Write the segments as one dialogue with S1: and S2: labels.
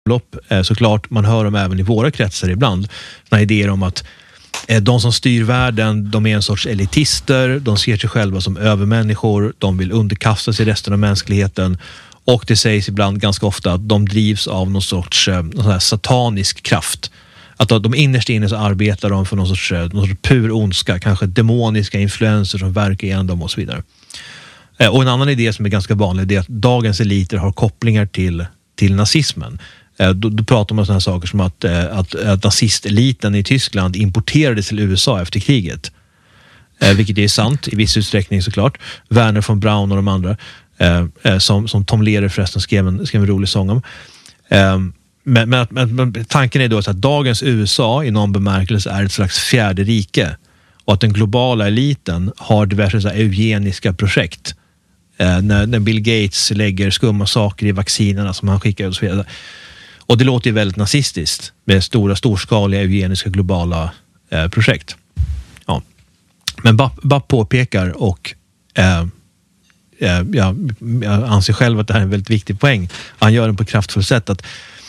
S1: såklart, man hör dem även i våra kretsar ibland. Såna idéer om att de som styr världen, de är en sorts elitister, de ser sig själva som övermänniskor, de vill underkasta sig resten av mänskligheten, och det sägs ibland ganska ofta att de drivs av någon sorts satanisk kraft. Att de innerst inne så arbetar de för någon sorts pur ondska, kanske demoniska influenser som verkar igenom dem och så vidare. Och en annan idé som är ganska vanlig är att dagens eliter har kopplingar till nazismen. Då pratar man om sådana saker som att nazisteliten i Tyskland importerades till USA efter kriget. Vilket är sant i viss utsträckning såklart. Werner von Braun och de andra, som Tom Lehrer förresten skrev en rolig sång om. Men tanken är då att dagens USA i någon bemärkelse är ett slags fjärde rike, och att den globala eliten har diverse eugeniska projekt. När Bill Gates lägger skumma saker i vaccinerna som han skickar och så vidare. Och det låter ju väldigt nazistiskt med storskaliga eugeniska globala projekt. Ja. Men Bapp påpekar, och jag anser själv att det här är en väldigt viktig poäng. Han gör den på ett kraftfullt sätt, att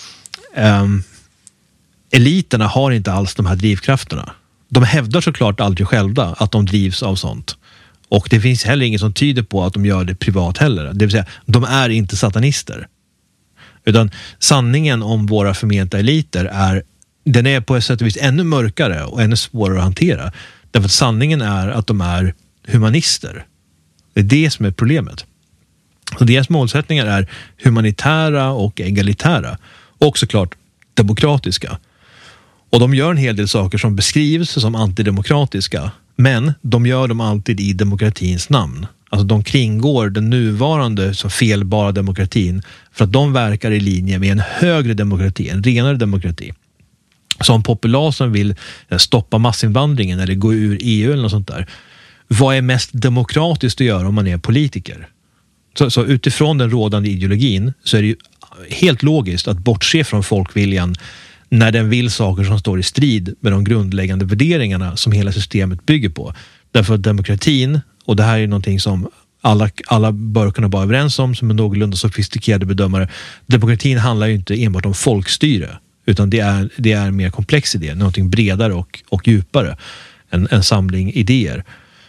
S1: eliterna har inte alls de här drivkrafterna. De hävdar såklart aldrig själva att de drivs av sånt. Och det finns heller inget som tyder på att de gör det privat heller. Det vill säga, de är inte satanister. Utan sanningen om våra förmenta eliter den är på ett sätt och vis ännu mörkare och ännu svårare att hantera. Därför att sanningen är att de är humanister. Det är det som är problemet. Och deras målsättningar är humanitära och egalitära. Och såklart demokratiska. Och de gör en hel del saker som beskrivs som antidemokratiska. Men de gör dem alltid i demokratins namn. Alltså de kringgår den nuvarande så felbara demokratin för att de verkar i linje med en högre demokrati, en renare demokrati. Så om populasen vill stoppa massinvandringen eller gå ur EU eller något sånt där, vad är mest demokratiskt att göra om man är politiker? Så utifrån den rådande ideologin så är det ju helt logiskt att bortse från folkviljan när den vill saker som står i strid med de grundläggande värderingarna som hela systemet bygger på. Därför att demokratin, och det här är någonting som alla bör kunna vara överens om som är någorlunda sofistikerade bedömare, demokratin handlar ju inte enbart om folkstyre, utan det är mer komplex idé, någonting bredare och djupare, en samling idéer.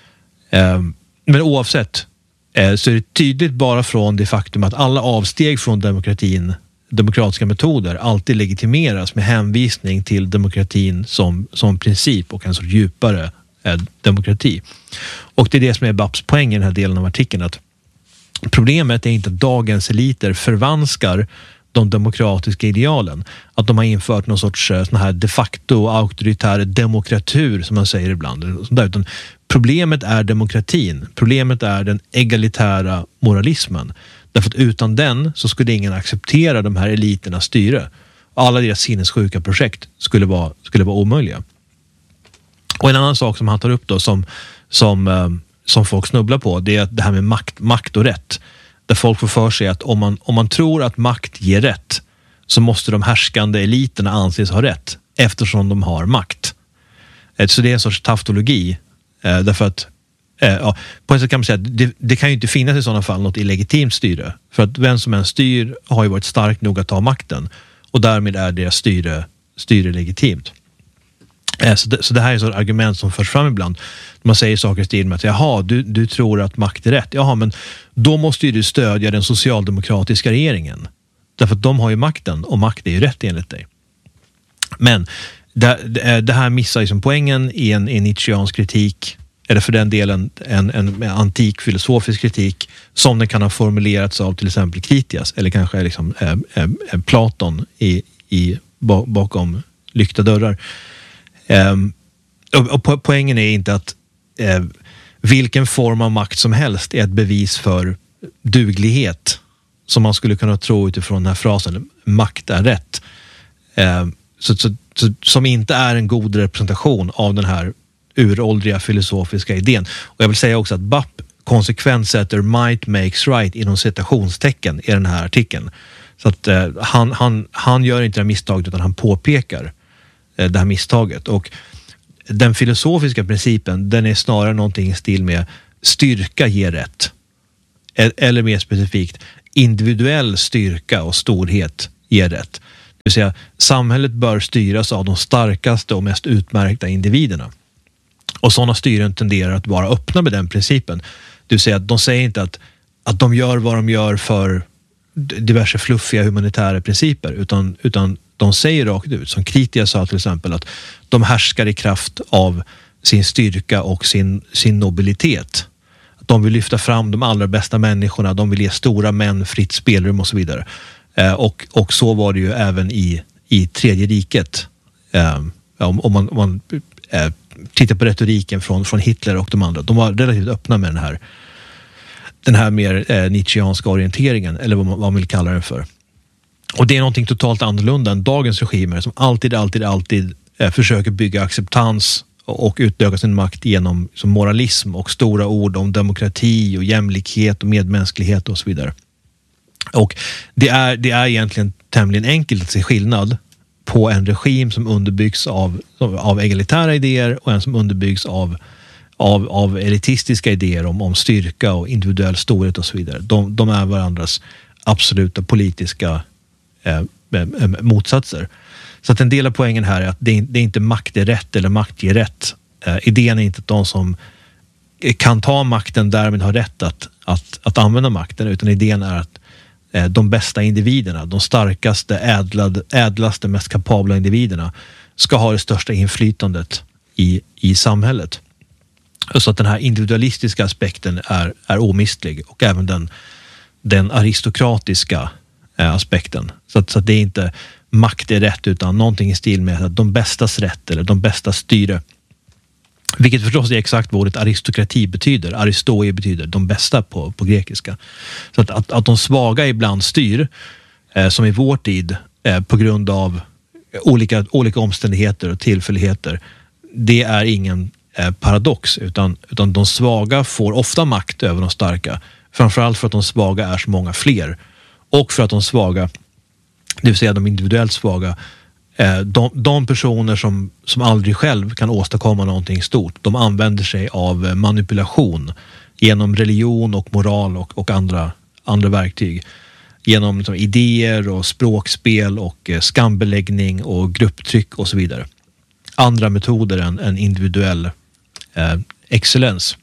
S1: Men oavsett så är det tydligt bara från det faktum att alla avsteg från demokratiska metoder alltid legitimeras med hänvisning till demokratin som princip och en sorts djupare demokrati. Och det är det som är Bapps poäng i den här delen av artikeln, att problemet är inte att dagens eliter förvanskar de demokratiska idealen, att de har infört någon sorts sån här de facto auktoritär demokratur som man säger ibland, utan problemet är demokratin, problemet är den egalitära moralismen. Därför att utan den så skulle ingen acceptera de här eliternas styre. Alla deras sinnessjuka projekt skulle vara omöjliga. Och en annan sak som han tar upp då som folk snubblar på, det är det här med makt och rätt. Där folk får för sig att om man tror att makt ger rätt så måste de härskande eliterna anses ha rätt eftersom de har makt. Så det är en sorts tautologi. Därför att på ett sätt kan man säga att det kan ju inte finnas i sådana fall något illegitimt styre. För att vem som än styr har ju varit stark nog att ta makten. Och därmed är deras styre legitimt. Så det här är ett sådant argument som förs fram ibland. Man säger saker i stil med att jaha, du tror att makt är rätt. Jaha, men då måste ju du stödja den socialdemokratiska regeringen. Därför att de har ju makten och makt är ju rätt enligt dig. Men det här missar ju som poängen i en nietzscheansk kritik, eller för den delen en antik filosofisk kritik som den kan ha formulerats av till exempel Kritias eller kanske liksom Platon bakom lyckta dörrar. Och poängen är inte att vilken form av makt som helst är ett bevis för duglighet, som man skulle kunna tro utifrån den här frasen, makt är rätt. Som inte är en god representation av den här uråldriga filosofiska idén. Och jag vill säga också att Bapp konsekvent sätter might makes right inom citationstecken i den här artikeln. Så att han gör inte det här misstaget, utan han påpekar det här misstaget. Och den filosofiska principen, den är snarare någonting i stil med styrka ger rätt. Eller mer specifikt, individuell styrka och storhet ger rätt. Det vill säga, samhället bör styras av de starkaste och mest utmärkta individerna. Och sådana styren tenderar att vara öppna med den principen. Det vill säga att de säger inte att de gör vad de gör för diverse fluffiga humanitära principer, utan de säger rakt ut, som Kritia sa till exempel, att de härskar i kraft av sin styrka och sin nobilitet. De vill lyfta fram de allra bästa människorna, de vill ge stora män fritt spelrum och så vidare. Och så var det ju även i Tredje riket. Om man tittar på retoriken från Hitler och de andra. De var relativt öppna med den här mer Nietzscheanska orienteringen, eller vad man vill kalla den för. Och det är någonting totalt annorlunda än dagens regimer som alltid försöker bygga acceptans och utöka sin makt genom som moralism och stora ord om demokrati och jämlikhet och medmänsklighet och så vidare. Och det är egentligen tämligen enkelt att se skillnad på en regim som underbyggs av egalitära idéer och en som underbyggs av elitistiska idéer om styrka och individuell storhet och så vidare. De är varandras absoluta politiska motsatser. Så att en del av poängen här är att det är inte makt är rätt eller makt ger rätt. Idén är inte att de som kan ta makten därmed har rätt att använda makten, utan idén är att de bästa individerna, de starkaste, ädlaste, mest kapabla individerna ska ha det största inflytandet i samhället. Så att den här individualistiska aspekten är omistlig, och även den aristokratiska aspekten. Så att det är inte makt är rätt, utan någonting i stil med att de bästas rätt eller de bästa styre. Vilket förstås är exakt vad ordet aristokrati betyder. Aristoi betyder de bästa på grekiska. Så att de svaga ibland styr, som i vår tid, på grund av olika omständigheter och tillfälligheter, det är ingen paradox, utan de svaga får ofta makt över de starka. Framförallt för att de svaga är så många fler. Och för att de svaga, det vill säga de individuellt svaga, de personer som aldrig själv kan åstadkomma någonting stort, de använder sig av manipulation genom religion och moral och andra verktyg. Genom liksom idéer och språkspel och skambeläggning och grupptryck och så vidare. Andra metoder än individuell excellens.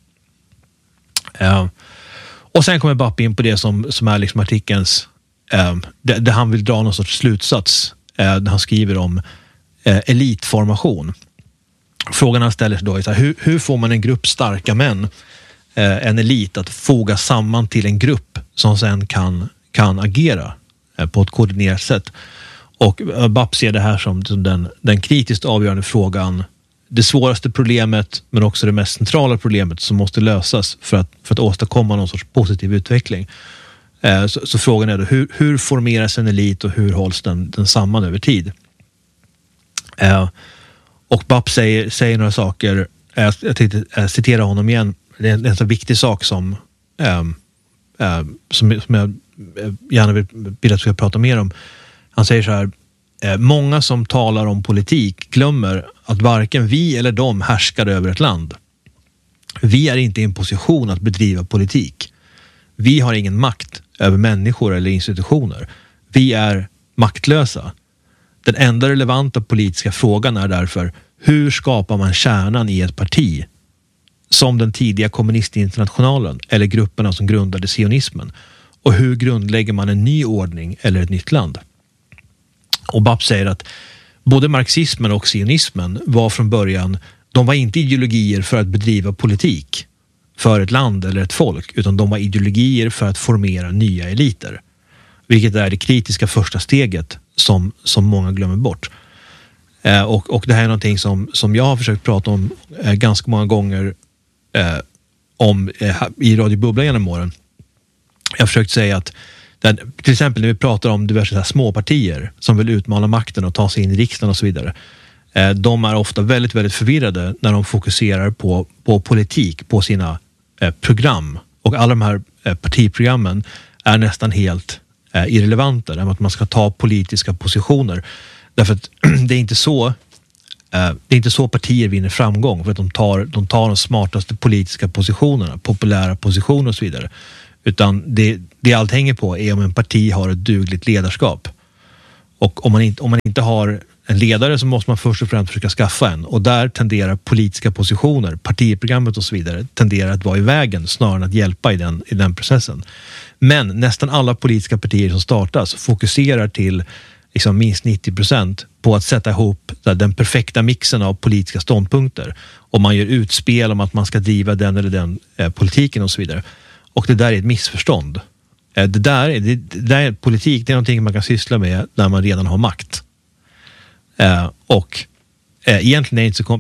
S1: Och sen kommer Bapp in på det som är liksom artikelns där han vill dra någon sorts slutsats där han skriver om elitformation. Frågan han ställer sig då är så här, hur får man en grupp starka män, en elit, att foga samman till en grupp som sen kan agera på ett koordinerat sätt. Och Bapp ser det här som den kritiskt avgörande frågan, det svåraste problemet men också det mest centrala problemet som måste lösas för att åstadkomma någon sorts positiv utveckling. Så frågan är då, hur formeras en elit och hur hålls den samman över tid? Och Bapp säger några saker, jag tänkte citera honom igen, det är en så viktig sak som jag gärna vill att vi ska prata mer om. Han säger så här: många som talar om politik glömmer att varken vi eller de härskar över ett land. Vi är inte i en position att bedriva politik. Vi har ingen makt över människor eller institutioner. Vi är maktlösa. Den enda relevanta politiska frågan är därför, hur skapar man kärnan i ett parti som den tidiga kommunistinternationalen eller grupperna som grundade sionismen, och hur grundlägger man en ny ordning eller ett nytt land? Och Bapp säger att både marxismen och sionismen var från början, de var inte ideologier för att bedriva politik för ett land eller ett folk, utan de var ideologier för att formera nya eliter. Vilket är det kritiska första steget som många glömmer bort. Och det här är någonting som jag har försökt prata om ganska många gånger i Radio Bubbla genom åren. Jag har försökt säga att till exempel när vi pratar om diverse här småpartier som vill utmana makten och ta sig in i riksdagen och så vidare. De är ofta väldigt, väldigt förvirrade när de fokuserar på politik, på sina program. Och alla de här partiprogrammen är nästan helt irrelevanta, därför att man ska ta politiska positioner. Därför att det är inte så partier vinner framgång, för att de tar de smartaste politiska positionerna, populära positioner och så vidare. Utan det allt hänger på är om en parti har ett dugligt ledarskap. Och om man inte har en ledare så måste man först och främst försöka skaffa en. Och där tenderar politiska positioner, partiprogrammet och så vidare, tenderar att vara i vägen snarare än att hjälpa i den processen. Men nästan alla politiska partier som startas fokuserar till liksom minst 90% på att sätta ihop den perfekta mixen av politiska ståndpunkter. Och man gör utspel om att man ska driva den eller den politiken och så vidare. Och det där är ett missförstånd. Det där politik, det är någonting man kan syssla med när man redan har makt. Egentligen är det inte så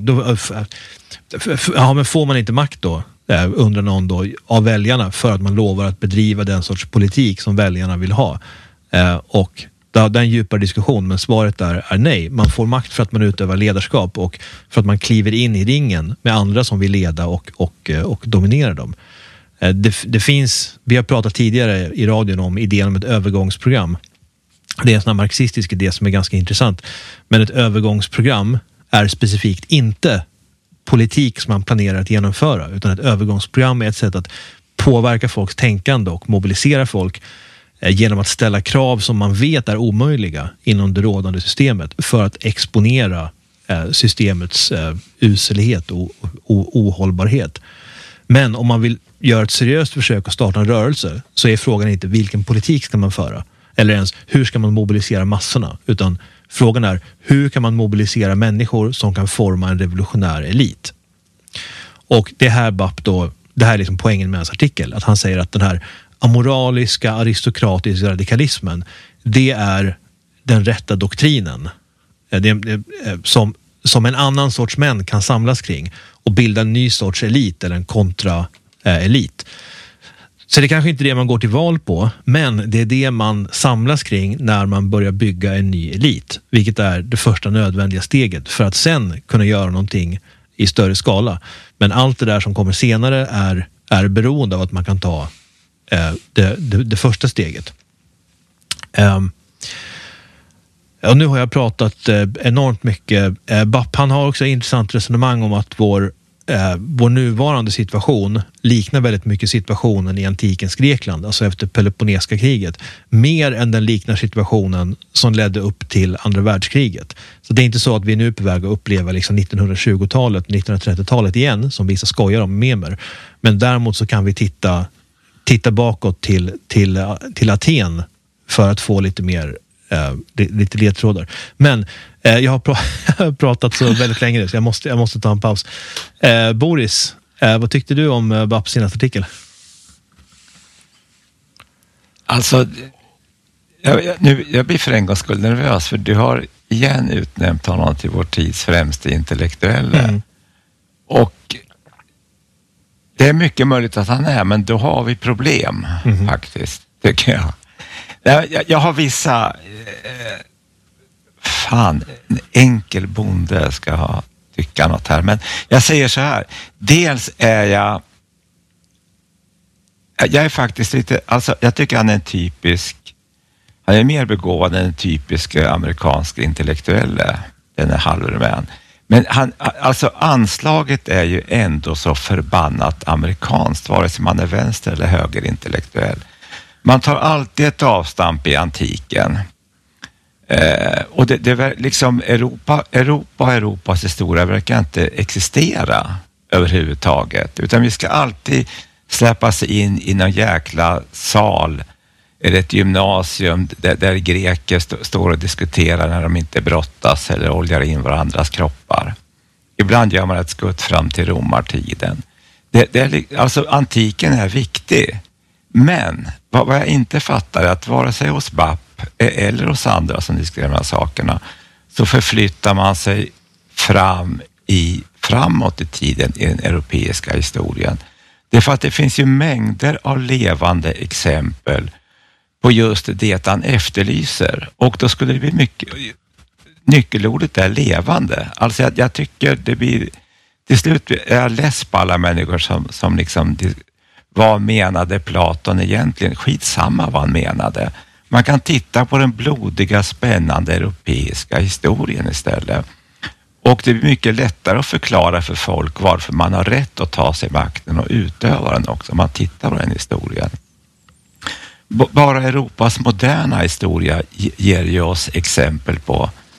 S1: men får man inte makt då undrar någon då av väljarna för att man lovar att bedriva den sorts politik som väljarna vill ha. Och det är en djupare diskussion, men svaret där är nej. Man får makt för att man utövar ledarskap och för att man kliver in i ringen med andra som vill leda och dominera dem. Det finns, vi har pratat tidigare i radion om idén om ett övergångsprogram. Det är en sån här marxistisk idé som är ganska intressant. Men ett övergångsprogram är specifikt inte politik som man planerar att genomföra, utan ett övergångsprogram är ett sätt att påverka folks tänkande och mobilisera folk genom att ställa krav som man vet är omöjliga inom det rådande systemet för att exponera systemets uselhet och ohållbarhet. Men om man vill göra ett seriöst försök att starta en rörelse så är frågan inte vilken politik ska man föra eller ens hur ska man mobilisera massorna, utan frågan är hur kan man mobilisera människor som kan forma en revolutionär elit. Och det här är liksom poängen med hans artikel, att han säger att den här amoraliska aristokratiska radikalismen, det är den rätta doktrinen som en annan sorts män kan samlas kring och bilda en ny sorts elit eller en kontra-elit. Så det är kanske inte det man går till val på, men det är det man samlas kring när man börjar bygga en ny elit, vilket är det första nödvändiga steget för att sen kunna göra någonting i större skala. Men allt det där som kommer senare är beroende av att man kan ta det första steget. Och nu har jag pratat enormt mycket. Bapp, han har också ett intressant resonemang om att vår nuvarande situation liknar väldigt mycket situationen i antikens Grekland, alltså efter Peloponneska kriget, mer än den liknar situationen som ledde upp till andra världskriget. Så det är inte så att vi nu är på väg att uppleva liksom 1920-talet, 1930-talet igen, som vissa skojar om memer. Men däremot så kan vi titta bakåt till Aten för att få lite mer lite ledtrådar. Men jag har pratat så väldigt länge nu så jag måste ta en paus. Boris, vad tyckte du om Bapps senaste artikel?
S2: Alltså, jag blir för en gångs skull nervös, för du har igen utnämnt honom till vår tids främste intellektuella. Och det är mycket möjligt att han är, men då har vi problem faktiskt, tycker jag. Jag har vissa... en enkel bonde ska tycka något här. Men jag säger så här. Dels är jag är faktiskt lite... Alltså, jag tycker han är en typisk... Han är mer begåvad än en typisk amerikansk intellektuelle. Den är halvrumän. Men alltså anslaget är ju ändå så förbannat amerikanskt, vare sig man är vänster- eller högerintellektuell. Man tar alltid ett avstamp i antiken. Och det liksom Europas historia verkar inte existera överhuvudtaget. Utan vi ska alltid släppa sig in i någon jäkla sal eller ett gymnasium där greker står och diskuterar när de inte brottas eller oljar in varandras kroppar. Ibland gör man ett skutt fram till romartiden. Alltså antiken är viktig. Men vad jag inte fattar är att vare sig hos Bapp eller hos andra som diskuterar de här sakerna så förflyttar man sig framåt i tiden i den europeiska historien. Det är för att det finns ju mängder av levande exempel på just det han efterlyser. Och då skulle det bli mycket... Nyckelordet är levande. Alltså jag tycker det blir... Till slut är jag less på alla människor som liksom... Vad menade Platon egentligen? Skitsamma vad han menade. Man kan titta på den blodiga, spännande europeiska historien istället. Och det är mycket lättare att förklara för folk varför man har rätt att ta sig makten och utöva den också. Om man tittar på den historien. bara Europas moderna historia ger ju oss exempel på